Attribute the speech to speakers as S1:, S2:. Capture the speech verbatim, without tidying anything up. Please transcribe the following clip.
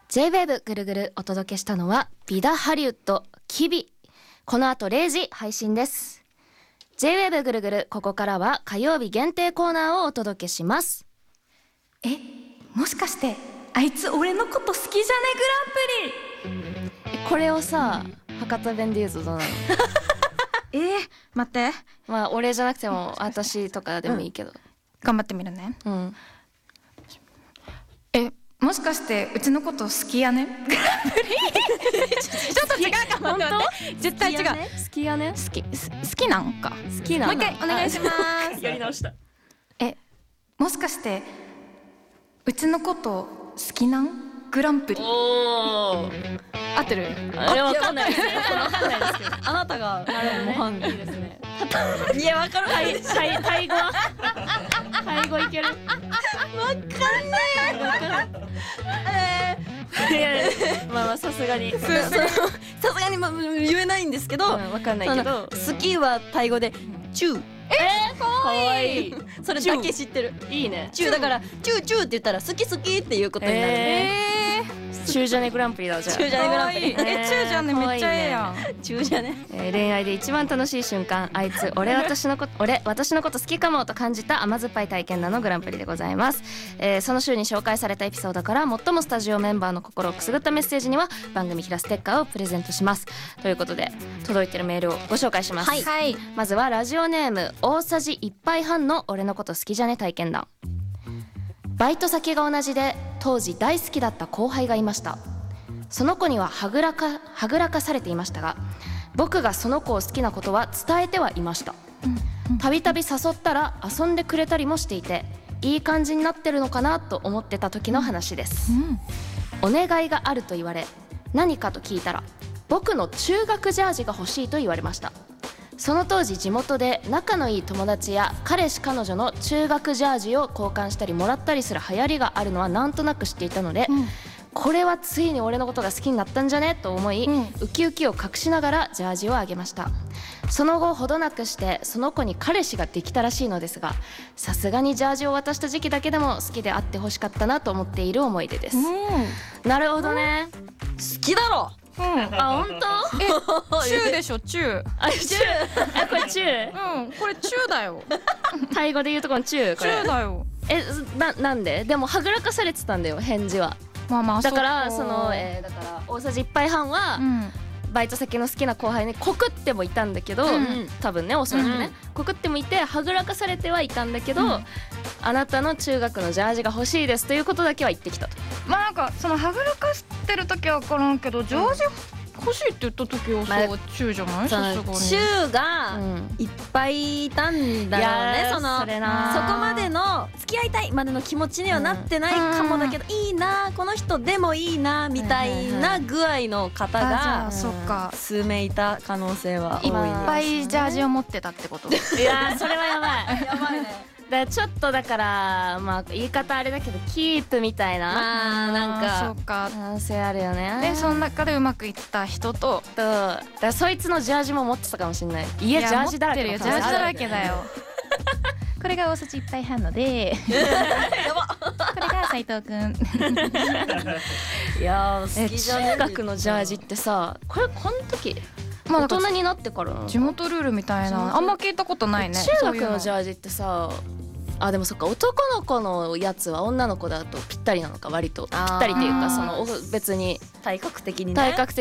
S1: ジェイウェーブ ぐるぐるお届けしたのはビダハリウッドキビ。この後れいじ配信です。 ジェイウェーブ ぐるぐる、ここからは火曜日限定コーナーをお届けします。
S2: え、もしかしてあいつ俺のこと好きじゃねグランプリ。
S1: これをさ博多弁で言うとどうなの？
S2: えー、待って、
S1: まあ俺じゃなくても私とかでもいいけど、うん、
S2: 頑張ってみるね。
S1: うん。
S2: え、もしかしてうちのこと好きやねグランプリ。ちょっと違うかも。本当？絶対違う。好
S1: きやね。
S2: 好き好きなんか。
S1: 好きなの。
S2: もう一回お願いします。
S3: やり直した。
S2: え、もしかしてうちのこと好きなんグランプリ。
S3: おお。
S2: 合ってる？
S1: あれわかんないですよ。わかんないですけど。
S3: あなたが模範いいですね。
S1: いやわかる。タイタイタイ語は？タイ語いける？わかんない。いやまあまあさすがに。さ
S3: すがにまあ言えないんですけど。
S1: わかんないけど。
S3: 好きはタイ語でチュー。
S1: えー、かわいい。
S3: それだけ知ってる。
S1: いいね。
S3: チューだからチューチューって言ったら好き好きっていうことになる。
S1: えーチュージャネグランプリだじゃあ。
S3: チュージャネグランプリ。
S2: え、チュージャネめっちゃええやん。
S3: チュージャネ。
S1: えー、恋愛で一番楽しい瞬間、あいつ俺私のこと俺私のこと好きかもと感じた甘酸っぱい体験談のグランプリでございます。えー、その週に紹介されたエピソードから最もスタジオメンバーの心をくすぐったメッセージには番組キラステッカーをプレゼントします。ということで届いてるメールをご紹介します。
S2: はい、はい、
S1: まずはラジオネーム大さじいっぱいはんの俺のこと好きじゃね体験談。バイト先が同じで当時大好きだった後輩がいました。その子にははぐらかはぐらかされていましたが、僕がその子を好きなことは伝えてはいました。たびたび誘ったら遊んでくれたりもしていて、いい感じになってるのかなと思ってた時の話です。お願いがあると言われ、何かと聞いたら僕の中学ジャージが欲しいと言われました。その当時地元で仲のいい友達や彼氏彼女の中学ジャージを交換したりもらったりする流行りがあるのはなんとなく知っていたので、うん、これはついに俺のことが好きになったんじゃねと思い、うん、ウキウキを隠しながらジャージをあげました。その後ほどなくしてその子に彼氏ができたらしいのですが、さすがにジャージを渡した時期だけでも好きであってほしかったなと思っている思い出です。うん、なるほどね。
S3: 好きだろ。
S1: うん、あ、本当？
S2: え、チューでしょ、チュー。
S1: あ、チュー。あ、これチュ
S2: ー。うん、これチューだよ。
S1: タイ語で言うとこのチュー。
S2: チューだよ。
S1: え、な、なんで？でもはぐらかされてたんだよ、返事は。まあまあ、だからその、えー、だから大さじいっぱいはんは、うん、バイト先の好きな後輩に告ってもいたんだけど、うん、多分ね、おそらくね、うん、告ってもいてはぐらかされてはいたんだけど、うん、あなたの中学のジャージが欲しいですということだけは言ってきたと。
S2: まあなんかそのはぐらかしてる時は分からんけど、ジャージ欲しいって言った時はさ、まあ、チューじゃない？さすがに
S3: チューがいっぱいいたんだろうね、うん、その そ, そこまでの付き合いたいまでの気持ちにはなってないかもだけど、うん、いいなこの人でもいいなみたいな具合の方が数名いた可能性は多い、ね、
S2: いっぱいジャージを持ってたってこと？
S1: いやそれはやばいやばいね。だちょっとだからまあ言い方あれだけどキープみたいな、
S2: あ
S1: なんか
S2: そうか
S1: 可能性あるよね。
S2: でその中でうまくいった人と
S1: とだからそいつのジャージも持ってたかもしれない。家ジャージだらけの
S2: ジャージだらけだよ。これが大さじいっぱいはんのでやばこれが斉藤くん。
S1: いやー好きじゃね。中学のジャージってさ、これこの時まあ、大人になってから
S2: 地元ルールみたいなあんま聞いたことないね。
S1: 中学のジャージってさ、あでもそっか、男の子のやつは女の子だとぴったりなのか、割とぴったりっていうか、その別に
S3: 体格的にね、
S1: 体格的